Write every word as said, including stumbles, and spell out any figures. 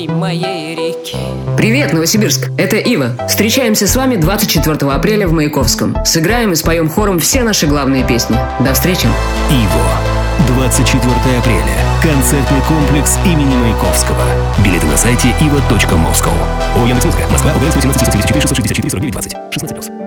моей реки. Привет, Новосибирск! Это Ива. Встречаемся с вами двадцать четвёртого апреля в Маяковском. Сыграем и споем хором все наши главные песни. До встречи! Иво. двадцать четвёртого апреля. Концертный комплекс имени Маяковского. Билеты на сайте ива точка москоу. О, Яндекс.Музыка. Москва. ОГС восемнадцать семьдесят четыре шестьсот шестьдесят четыре сорок девять двадцать. шестнадцать плюс.